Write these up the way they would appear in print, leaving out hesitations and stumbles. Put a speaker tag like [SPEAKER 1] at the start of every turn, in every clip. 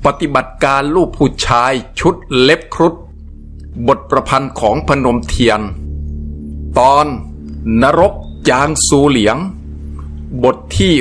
[SPEAKER 1] ฏิบัติการลูกผู้ชายชุดเล็บครุฑบทประพันธ์ของพนมเทียนตอนนรกจางซูเหลียงบทที่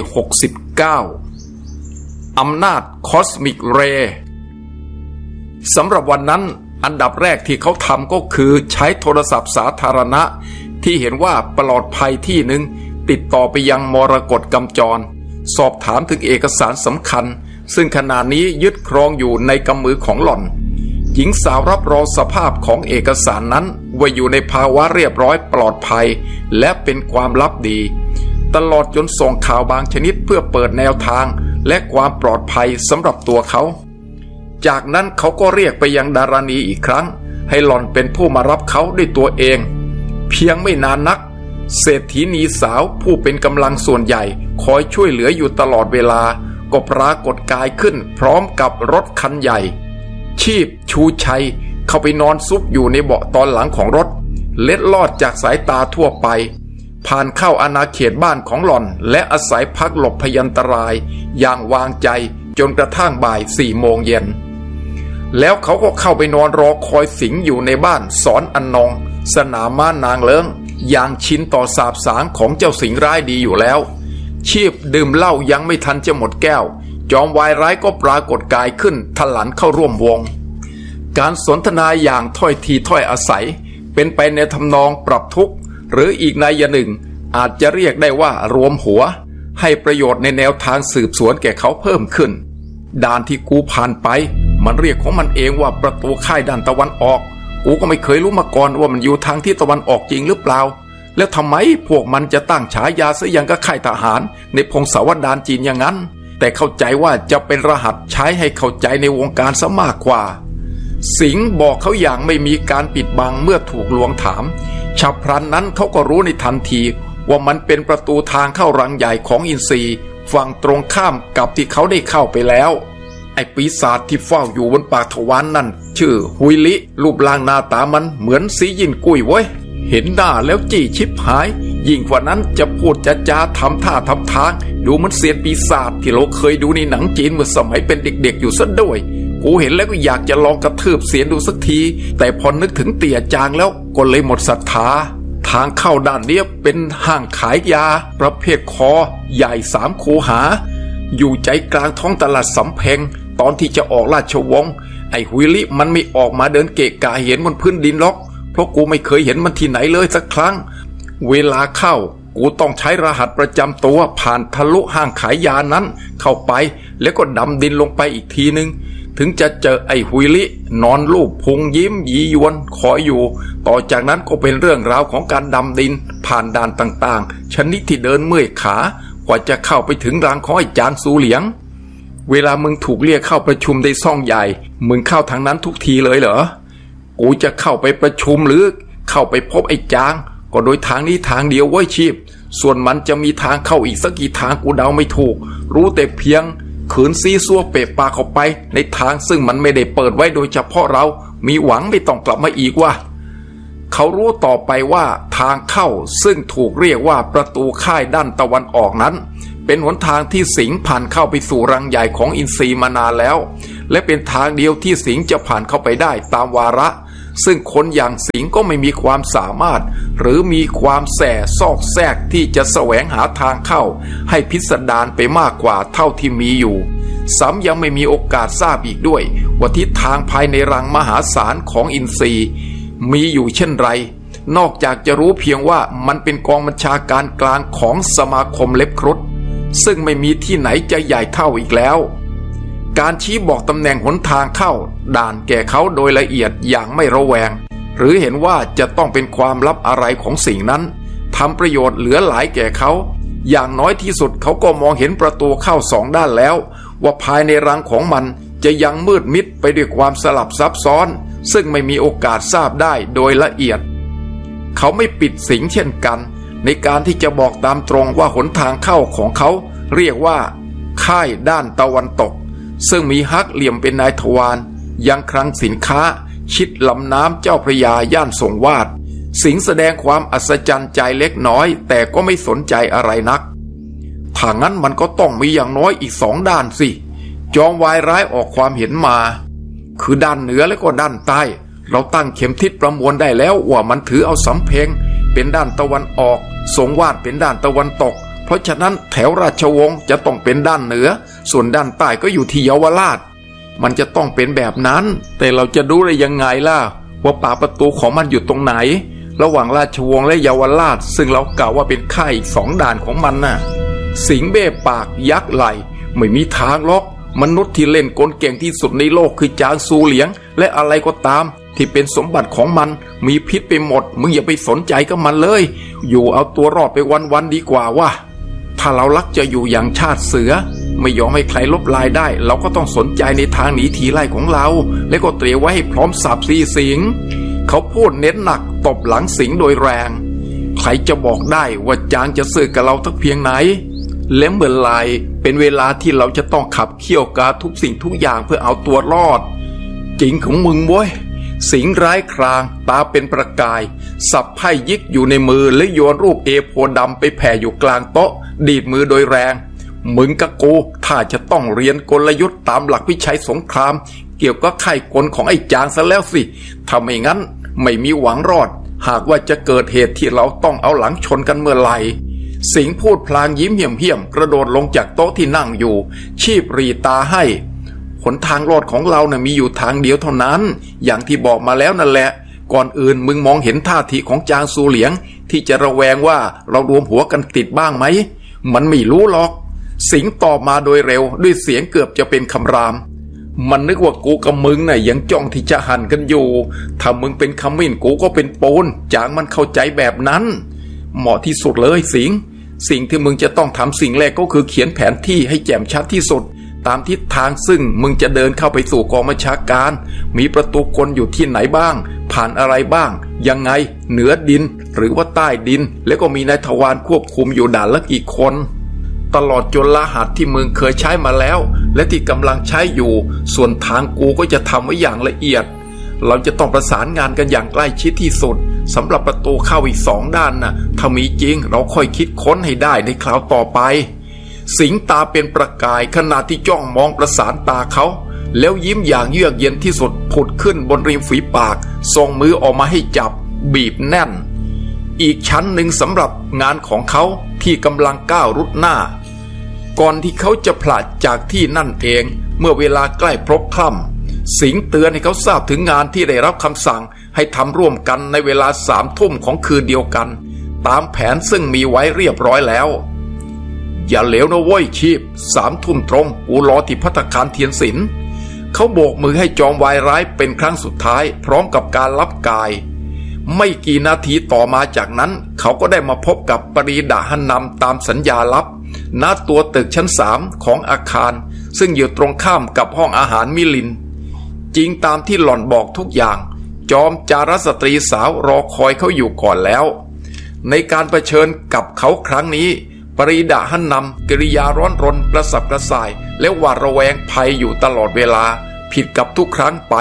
[SPEAKER 1] 69อำนาจคอสมิกเรย์สำหรับวันนั้นอันดับแรกที่เขาทำก็คือใช้โทรศัพท์สาธารณะที่เห็นว่าปลอดภัยที่หนึ่งติดต่อไปยังมรกตกำจรสอบถามถึงเอกสารสำคัญซึ่งขณะนี้ยึดครองอยู่ในกำมือของหล่อนหญิงสาวรับรองสภาพของเอกสารนั้นว่าอยู่ในภาวะเรียบร้อยปลอดภัยและเป็นความลับดีตลอดจนส่งข่าวบางชนิดเพื่อเปิดแนวทางและความปลอดภัยสำหรับตัวเขาจากนั้นเขาก็เรียกไปยังดารณีอีกครั้งให้หล่อนเป็นผู้มารับเขาด้วยตัวเองเพียงไม่นานนักเศรษฐีนีสาวผู้เป็นกำลังส่วนใหญ่คอยช่วยเหลืออยู่ตลอดเวลาก็ปรากฏกายขึ้นพร้อมกับรถคันใหญ่ชีพชูชัยเข้าไปนอนซุกอยู่ในเบาะตอนหลังของรถเล็ดลอดจากสายตาทั่วไปผ่านเข้าอาณาเขตบ้านของหล่อนและอาศัยพักหลบพยันตรายอย่างวางใจจนกระทั่งบ่าย4 โมงเย็นแล้วเขาก็เข้าไปนอนรอคอยสิงอยู่ในบ้านสอนอันนองสนามม้านางเลิ้งอย่างชินต่อสาบสางของเจ้าสิงร้ายดีอยู่แล้วชีพดื่มเหล้ายังไม่ทันจะหมดแก้วจอมวายร้ายก็ปรากฏกายขึ้นทลันเข้าร่วมวงการสนทนาอย่างถ้อยทีถ้อยอาศัยเป็นไปในทำนองปรับทุกข์หรืออีกนัยหนึ่งอาจจะเรียกได้ว่ารวมหัวให้ประโยชน์ในแนวทางสืบสวนแก่เขาเพิ่มขึ้นด่านที่กูผ่านไปมันเรียกของมันเองว่าประตูค่ายด้านตะวันออกกูก็ไม่เคยรู้มาก่อนว่ามันอยู่ทางที่ตะวันออกจริงหรือเปล่าแล้วทำไมพวกมันจะตั้งฉายาซะอย่างกับค่ายทหารในพงศาวดารจีนอย่างนั้นแต่เข้าใจว่าจะเป็นรหัสใช้ให้เข้าใจในวงการซะมากกว่าสิงห์บอกเขาอย่างไม่มีการปิดบังเมื่อถูกลวงถามฉับพลันนั้นเขาก็รู้ในทันทีว่ามันเป็นประตูทางเข้ารังใหญ่ของอินทรีฝั่งตรงข้ามกับที่เขาได้เข้าไปแล้วไอ้ปีศาจที่เฝ้าอยู่บนปากทวาร นั่นชื่อฮุยลิรูปร่างหน้าตามันเหมือนสียินกุ้ยเว้ยเห็นหน้าแล้วจี้ชิบหายยิ่งกว่านั้นจะพูดจาทำท่าทำทางดูมันเสียนปีศาจที่เราเคยดูในหนังจีนเมื่อสมัยเป็นเด็กๆอยู่ซะด้วยกูเห็นแล้วก็อยากจะลองกระทืบเสียนดูสักทีแต่พอนึกถึงเตี่ยจางแล้วก็เลยหมดศรัทธาทางเข้าด้านนี้เป็นห้างขายยาประเภทคอใหญ่3 คูหาอยู่ใจกลางท้องตลาดสำเพ็งตอนที่จะออกราชวงศ์ไอ้ฮุยลิมันไม่ออกมาเดินเกะกะเห็นบนพื้นดินหรอกเพราะกูไม่เคยเห็นมันที่ไหนเลยสักครั้งเวลาเข้ากูต้องใช้รหัสประจำตัวผ่านทะลุห้างขายยานั้นเข้าไปแล้วก็ดำดินลงไปอีกทีนึงถึงจะเจอไอ้ฮุยลินอนลูบพุงยิ้มยียวนคอยอยู่ต่อจากนั้นก็เป็นเรื่องราวของการดำดินผ่านด่านต่างๆชนิดที่เดินเมื่อยขากว่าจะเข้าไปถึงรังของไอ้จางซูเหลียงเวลามึงถูกเรียกเข้าประชุมในซ่องใหญ่มึงเข้าทางนั้นทุกทีเลยเหรอกูจะเข้าไปประชุมหรือเข้าไปพบไอ้จางก็โดยทางนี้ทางเดียวไว้ชีพส่วนมันจะมีทางเข้าอีกสักกี่ทางกูเดาไม่ถูกรู้แต่เพียงขืนซีซัวเปะปาเข้าไปในทางซึ่งมันไม่ได้เปิดไว้โดยเฉพาะเรามีหวังไม่ต้องกลับมาอีกว่าเขารู้ต่อไปว่าทางเข้าซึ่งถูกเรียกว่าประตูค่ายด้านตะวันออกนั้นเป็นหนทางที่สิงห์ผ่านเข้าไปสู่รังใหญ่ของอินทรีมานานแล้วและเป็นทางเดียวที่สิงห์จะผ่านเข้าไปได้ตามวาระซึ่งคนอย่างสิงห์ก็ไม่มีความสามารถหรือมีความแส่ซอกแซกที่จะแสวงหาทางเข้าให้พิสดารไปมากกว่าเท่าที่มีอยู่ซ้ำยังไม่มีโอกาสทราบอีกด้วยว่าทิศทางภายในรังมหาศาลของอินทรีมีอยู่เช่นไรนอกจากจะรู้เพียงว่ามันเป็นกองบัญชาการกลางของสมาคมเล็บครุฑซึ่งไม่มีที่ไหนจะใหญ่เท่าอีกแล้วการชี้บอกตำแหน่งหนทางเข้าด่านแก่เขาโดยละเอียดอย่างไม่ระแวงหรือเห็นว่าจะต้องเป็นความลับอะไรของสิ่งนั้นทำประโยชน์เหลือหลายแก่เขาอย่างน้อยที่สุดเขาก็มองเห็นประตูเข้า2 ด้านแล้วว่าภายในรังของมันจะยังมืดมิดไปด้วยความสลับซับซ้อนซึ่งไม่มีโอกาสทราบได้โดยละเอียดเขาไม่ปิดสิงเช่นกันในการที่จะบอกตามตรงว่าหนทางเข้าของเขาเรียกว่าค่ายด้านตะวันตกซึ่งมีฮักเหลี่ยมเป็นนายทวารยังคลังสินค้าชิดลำน้ำเจ้าพระยาย่านสงวาทสิงห์แสดงความอัศจรรย์ใจเล็กน้อยแต่ก็ไม่สนใจอะไรนักถ้างั้นมันก็ต้องมีอย่างน้อยอีก2 ด้านสิจอมวายร้ายออกความเห็นมาคือด้านเหนือและก็ด้านใต้เราตั้งเข็มทิศประมวลได้แล้วว่ามันถือเอาสำเพ็งเป็นด้านตะวันออกทรงวาดเป็นด้านตะวันตกเพราะฉะนั้นแถวราชวงศ์จะต้องเป็นด้านเหนือส่วนด้านใต้ก็อยู่ที่เยาวราชมันจะต้องเป็นแบบนั้นแต่เราจะรู้ได้ยังไงล่ะว่าปากประตูของมันอยู่ตรงไหนระหว่างราชวงศ์และเยาวราชซึ่งเรากล่าวว่าเป็นค่ายอีก2 ด่านของมันน่ะสิงห์เบ้ปากยักษ์ไหลไม่มีทางหรอกมนุษย์ที่เล่นกลเก่งที่สุดในโลกคือจางซูเหลียงและอะไรก็ตามที่เป็นสมบัติของมันมีพิษไปหมดมึงอย่าไปสนใจกับมันเลยอยู่เอาตัวรอดไปวันๆดีกว่าว่าถ้าเรารักจะอยู่อย่างชาติเสือไม่ยอมให้ใครลบลายได้เราก็ต้องสนใจในทางหนีทีไล่ของเราและก็เตรียมไว้ให้พร้อมสับซี่สิงเขาพูดเน้นหนักตบหลังสิงโดยแรงใครจะบอกได้ว่าจางจะซื่อกับเราทักเพียงไหนและเมื่อไรเป็นเวลาที่เราจะต้องขับเคี่ยวกาทุกสิ่งทุกอย่างเพื่อเอาตัวรอดจริงของมึงเว้ยสิงร้ายครางตาเป็นประกายสับไพ่ยิกอยู่ในมือและโยนรูปเอโพดำไปแผ่อยู่กลางโต๊ะดีดมือโดยแรงมึงกับกูถ้าจะต้องเรียนกลยุทธ์ตามหลักวิชัยสงครามเกี่ยวกับไข้กลของไอ้จางซะแล้วสิถ้าไม่งั้นไม่มีหวังรอดหากว่าจะเกิดเหตุที่เราต้องเอาหลังชนกันเมื่อไหร่สิงห์พูดพลางยิ้มเหี้ยมๆกระโดดลงจากโต๊ะที่นั่งอยู่ชีพรีตาให้หนทางรอดของเราน่ะมีอยู่ทางเดียวเท่านั้นอย่างที่บอกมาแล้วนั่นแหละก่อนอื่นมึงมองเห็นท่าทีของจางซูเหลียงที่จะระแวงว่าเรารวมหัวกันติดบ้างไหมมันไม่รู้หรอกสิงห์ตอบมาโดยเร็วด้วยเสียงเกือบจะเป็นคำรามมันนึกว่ากูกับมึงน่ะยังจ้องที่จะหั่นกันอยู่ถ้ามึงเป็นขมิ้นกูก็เป็นปูนจางมันเข้าใจแบบนั้นเหมาะที่สุดเลยสิงห์สิ่งที่มึงจะต้องทำสิ่งแรกก็คือเขียนแผนที่ให้แจ่มชัดที่สุดตามทิศทางซึ่งมึงจะเดินเข้าไปสู่กองบัญชาการมีประตูกลอยู่ที่ไหนบ้างผ่านอะไรบ้างยังไงเหนือดินหรือว่าใต้ดินแล้วก็มีนายทวารควบคุมอยู่ด่านละกี่คนตลอดจนรหัสที่มึงเคยใช้มาแล้วและที่กำลังใช้อยู่ส่วนทางกูก็จะทำไว้อย่างละเอียดเราจะต้องประสานงานกันอย่างใกล้ชิดที่สุดสำหรับประตูเข้าอีก2 ด้านน่ะถ้ามีจริงเราค่อยคิดค้นให้ได้ในคราวต่อไปสิงห์ตาเป็นประกายขณะที่จ้องมองประสานตาเขาแล้วยิ้มอย่างเยือกเย็นที่สุดผุดขึ้นบนริมฝีปากส่งมือออกมาให้จับบีบแน่นอีกชั้นหนึ่งสำหรับงานของเขาที่กำลังก้าวรุดหน้าก่อนที่เขาจะผละจากที่นั่นเองเมื่อเวลาใกล้พลบค่ำสิงห์เตือนให้เขาทราบถึงงานที่ได้รับคำสั่งให้ทำร่วมกันในเวลา3 ทุ่มของคืนเดียวกันตามแผนซึ่งมีไว้เรียบร้อยแล้วอย่าเหลวนะเว้ยชีพ3 ทุ่มตรงกูรอที่ภัตตาคารเทียนศิลป์เขาโบกมือให้จอมวายร้ายเป็นครั้งสุดท้ายพร้อมกับการรับกายไม่กี่นาทีต่อมาจากนั้นเขาก็ได้มาพบกับปรีดาหันนำตามสัญญาลับณตัวตึกชั้น3ของอาคารซึ่งอยู่ตรงข้ามกับห้องอาหารมิลินจริงตามที่หล่อนบอกทุกอย่างจอมจารสตรีสาวรอคอยเขาอยู่ก่อนแล้วในการเผชิญกับเขาครั้งนี้ปรีดาหันนำกิริยาร้อนรนกระสับกระส่ายและหวาดระแวงภัยอยู่ตลอดเวลาผิดกับทุกครั้งไป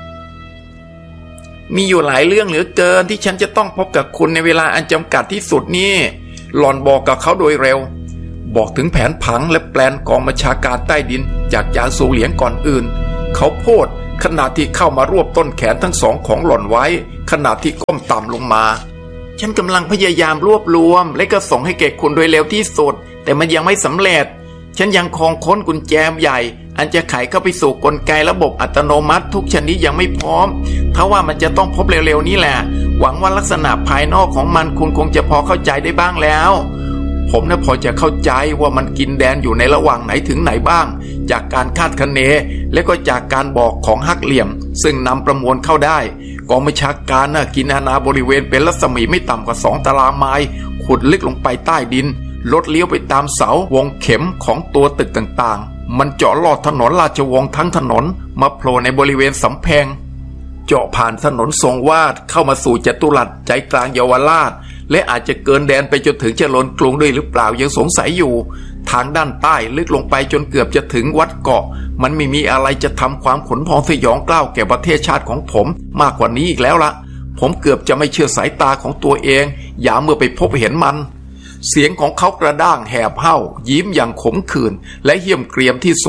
[SPEAKER 1] มีอยู่หลายเรื่องเหลือเกินที่ฉันจะต้องพบกับคุณในเวลาอันจำกัดที่สุดนี่หล่อนบอกกับเขาโดยเร็วบอกถึงแผนผังและแปลนกองบัญชาการใต้ดินจากจางซูเหลียงก่อนอื่นเขาพูดขณะที่เข้ามารวบต้นแขนทั้ง2ของหล่อนไว้ขณะที่ก้มต่ำลงมาฉันกำลังพยายามรวบรวมและก็ส่งให้แก่คุณโดยเร็วที่สุดแต่มันยังไม่สำเร็จฉันยังคงค้นกุญแจใหญ่อันจะไขเข้าไปสู่กลไกระบบอัตโนมัติทุกชนิดยังไม่พร้อมถ้าว่ามันจะต้องพบเร็วๆนี้แหละหวังว่าลักษณะภายนอกของมันคุณคงจะพอเข้าใจได้บ้างแล้วผมพอจะเข้าใจว่ามันกินแดนอยู่ในระหว่างไหนถึงไหนบ้างจากการคาดคะเนและก็จากการบอกของฮักเหลี่ยมซึ่งนำประมวลเข้าได้กองบัญชาการกินอาณาบริเวณเป็นรัศมีไม่ต่ำกว่า2 ตารางไมล์ขุดลึกลงไปใต้ดินลดเลี้ยวไปตามเสาวงเข็มของตัวตึกต่างๆมันเจาะลอดถนนราชวงศ์ทั้งถนนมาโผล่ในบริเวณสำเพ็งเจาะผ่านถนนทรงวาดเข้ามาสู่จัตุรัสใจกลางเยาวราชและอาจจะเกินแดนไปจนถึงเจริญกรุงด้วยหรือเปล่ายังสงสัยอยู่ทางด้านใต้ลึกลงไปจนเกือบจะถึงวัดเกาะมันไม่มีอะไรจะทำความขนพองสยองกล้าวแก่ประเทศชาติของผมมากกว่านี้อีกแล้วละผมเกือบจะไม่เชื่อสายตาของตัวเองอย่าเมื่อไปพบเห็นมันเสียงของเขากระด้างแหบเห้ายิ้มอย่างขมขื่นและเหี้ยมเกรียมที่สุด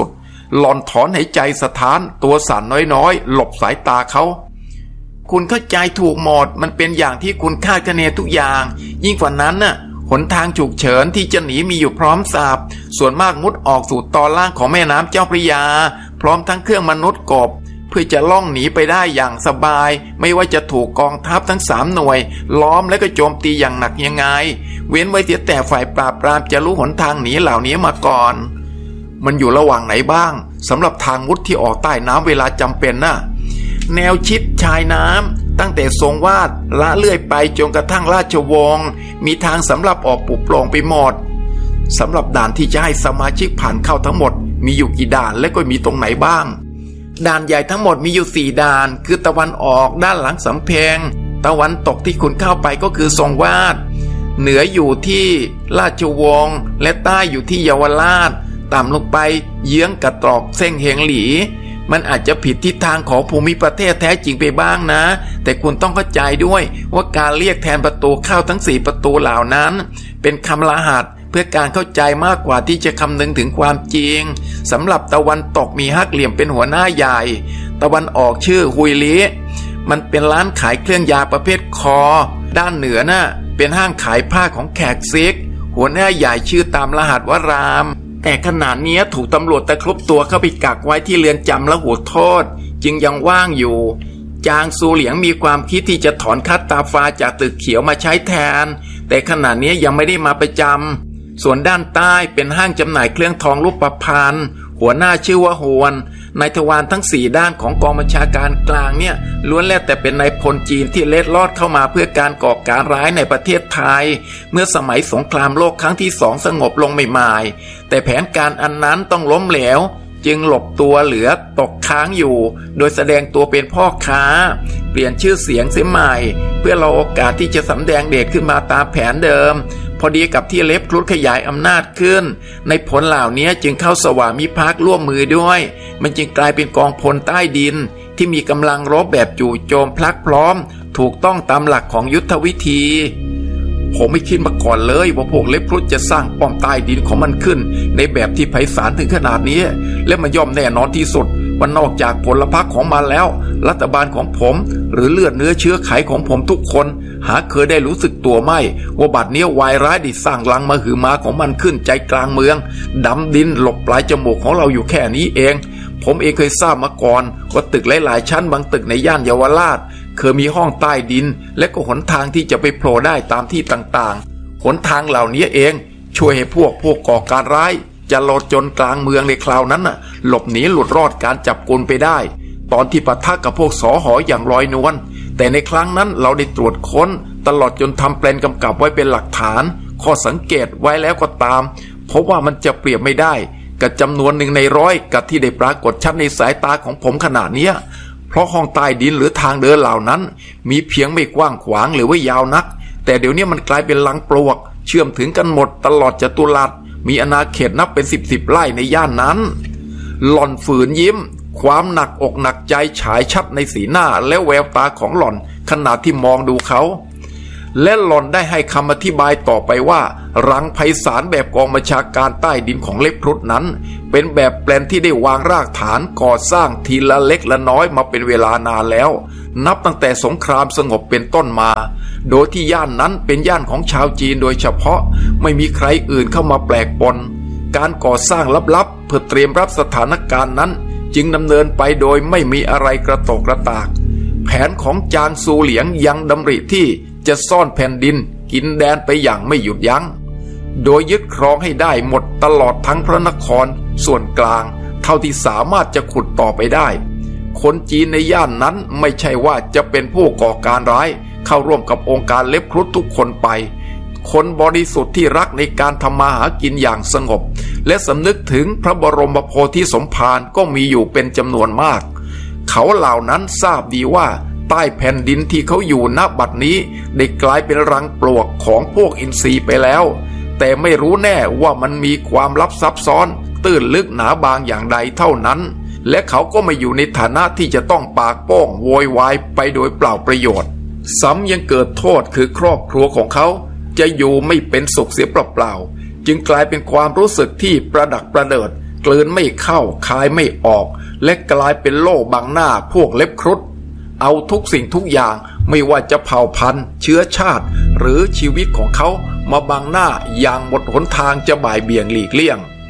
[SPEAKER 1] หล่อนถอนหายใจสะท้านตัวสั่นน้อยๆหลบสายตาเขาคุณเข้าใจถูกหมดมันเป็นอย่างที่คุณคาดคะเนทุกอย่างยิ่งกว่านั้นน่ะหนทางฉุกเฉินที่จะหนีมีอยู่พร้อมสับส่วนมากมุดออกสู่ตอนล่างของแม่น้ำเจ้าพระยาพร้อมทั้งเครื่องมนุษย์กบเพื่อจะล่องหนีไปได้อย่างสบายไม่ว่าจะถูกกองทัพทั้ง3หน่วยล้อมและก็โจมตีอย่างหนักยังไงเว้นไว้เสียแต่ฝ่ายปราบปรามจะรู้หนทางหนีเหล่านี้มาก่อนมันอยู่ระหว่างไหนบ้างสำหรับทางมุดที่ออกใต้น้ำเวลาจำเป็นน่ะแนวชิดชายน้ำตั้งแต่ทรงวาดละเลื่อยไปจนกระทั่งราชวงศ์มีทางสำหรับออกปลุกโปร่งไปหมดสำหรับด่านที่จะให้สมาชิกผ่านเข้าทั้งหมดมีอยู่กี่ด่านและก็มีตรงไหนบ้างด่านใหญ่ทั้งหมดมีอยู่4ด่านคือตะวันออกด้านหลังสำเพ็งตะวันตกที่คุณเข้าไปก็คือทรงวาดเหนืออยู่ที่ราชวงศ์และใต้อยู่ที่เยาวราชต่ำลงไปเยื้องกับตรอกเส้งเฮงหลีมันอาจจะผิดทิศทางของภูมิประเทศแท้จริงไปบ้างนะแต่คุณต้องเข้าใจด้วยว่าการเรียกแทนประตูเข้าทั้ง4ประตูเหล่านั้นเป็นคำรหัสเพื่อการเข้าใจมากกว่าที่จะคำนึงถึงความจริงสำหรับตะวันตกมีฮักเหลี่ยมเป็นหัวหน้าใหญ่ตะวันออกชื่อฮุยลีมันเป็นร้านขายเครื่องยาประเภทคอด้านเหนือน่ะเป็นห้างขายผ้าของแขกซิกหัวหน้าใหญ่ชื่อตามรหัสว่ารามแต่ขณะนี้ถูกตำรวจตะครุบตัวเข้าไปกักไว้ที่เรือนจำและหัวโทษจึงยังว่างอยู่จางซูเหลียงมีความคิดที่จะถอนคัตตาฟ้าจากตึกเขียวมาใช้แทนแต่ขณะนี้ยังไม่ได้มาประจำส่วนด้านใต้เป็นห้างจำหน่ายเครื่องทองรูปพรรณหัวหน้าชื่อว่าฮวนนายทวารทั้ง4ด้านของกองบัญชาการกลางเนี่ยล้วนแล้วแต่เป็นนายพลจีนที่เล็ดลอดเข้ามาเพื่อการก่อการร้ายในประเทศไทยเมื่อสมัยสงครามโลกครั้งที่2สงบลงใหม่ๆแต่แผนการอันนั้นต้องล้มเหลวจึงหลบตัวเหลือตกค้างอยู่โดยแสดงตัวเป็นพ่อค้าเปลี่ยนชื่อเสียงเสียใหม่เพื่อรอโอกาสที่จะสำแดงเดชขึ้นมาตามแผนเดิมพอดีกับที่เล็บครุฑขยายอำนาจขึ้นในผลเหล่านี้จึงเข้าสวามิภักดิ์ร่วมมือด้วยมันจึงกลายเป็นกองพลใต้ดินที่มีกำลังรบแบบจู่โจมพลักพร้อมถูกต้องตามหลักของยุทธวิธีผมไม่คิดมาก่อนเลยว่าพวกเล็บครุฑจะสร้างป้อมใต้ดินของมันขึ้นในแบบที่ไพศาลถึงขนาดนี้และมันย่อมแน่นอนที่สุดว่านอกจากผลพรรคของมันแล้วรัฐบาลของผมหรือเลือดเนื้อเชื้อไขของผมทุกคนหาเคยได้รู้สึกตัวไม่ว่าบัดนี้วายร้ายได้สร้างรังมหึมาของมันขึ้นใจกลางเมืองดำดินหลบปลายจมูกของเราอยู่แค่นี้เองผมเองเคยทราบมาก่อนว่าตึกหลายๆชั้นบางตึกในย่านเยาวราชเคยมีห้องใต้ดินและก็หนทางที่จะไปโผล่ได้ตามที่ต่างๆหนทางเหล่านี้เองช่วยให้พวกก่อการร้ายจะโลดจนกลางเมืองในคราวนั้นน่ะหลบหนีหลุดรอดการจับกุมไปได้ตอนที่ปะทะกับพวกสหอย่างลอยนวลแต่ในครั้งนั้นเราได้ตรวจค้นตลอดจนทำแปลนกำกับไว้เป็นหลักฐานข้อสังเกตไว้แล้วก็ตามเพราะว่ามันจะเปรียบไม่ได้กับจำนวน1 ใน 100กับที่ได้ปรากฏชัดในสายตาของผมขนาดนี้เพราะห้องใต้ดินหรือทางเดินเหล่านั้นมีเพียงไม่กว้างขวางหรือว่ายาวนักแต่เดี๋ยวนี้มันกลายเป็นลังปลวกเชื่อมถึงกันหมดตลอดจัตุรัสมีอาณาเขตนับเป็น10ไร่ในย่านนั้นหล่อนฝืนยิ้มความหนักอกหนักใจฉายชัดในสีหน้าและแววตาของหล่อนขณะที่มองดูเขาและหล่อนได้ให้คำอธิบายต่อไปว่ารังไพศาลแบบกองบัญชาการใต้ดินของเล็บครุฑนั้นเป็นแบบแปลนที่ได้วางรากฐานก่อสร้างทีละเล็กละน้อยมาเป็นเวลานานแล้วนับตั้งแต่สงครามสงบเป็นต้นมาโดยที่ย่านนั้นเป็นย่านของชาวจีนโดยเฉพาะไม่มีใครอื่นเข้ามาแปลกปนการก่อสร้างลับๆเพื่อเตรียมรับสถานการณ์นั้นจึงดำเนินไปโดยไม่มีอะไรกระตกกระตากแผนของจางซูเหลียงยังดำริที่จะซ่อนแผ่นดินกินแดนไปอย่างไม่หยุดยั้งโดยยึดครองให้ได้หมดตลอดทั้งพระนครส่วนกลางเท่าที่สามารถจะขุดต่อไปได้คนจีนในย่านนั้นไม่ใช่ว่าจะเป็นผู้ก่อการร้ายเข้าร่วมกับองค์การเล็บครุฑทุกคนไปคนบริสุทธิ์ที่รักในการทำมาหากินอย่างสงบและสำนึกถึงพระบรมโพธิสมภารก็มีอยู่เป็นจำนวนมากเขาเหล่านั้นทราบดีว่าใต้แผ่นดินที่เขาอยู่ณบัดนี้ได้กลายเป็นรังปลวกของพวกอินทรีไปแล้วแต่ไม่รู้แน่ว่ามันมีความลับซับซ้อนตื้นลึกหนาบางอย่างใดเท่านั้นและเขาก็ไม่อยู่ในฐานะที่จะต้องปากโป้งโวยวายไปโดยเปล่าประโยชน์ซ้ำยังเกิดโทษคือครอบครัวของเขาจะอยู่ไม่เป็นสุขเสียเปล่าๆจึงกลายเป็นความรู้สึกที่ประดักประเดิดกลืนไม่เข้าคายไม่ออกและกลายเป็นโล่บังหน้าพวกเล็บครุฑเอาทุกสิ่งทุกอย่างไม่ว่าจะเผ่าพันธุ์เชื้อชาติหรือชีวิตของเขามาบังหน้าอย่างหมดหนทางจะบ่ายเบี่ยงหลีกเลี่ยง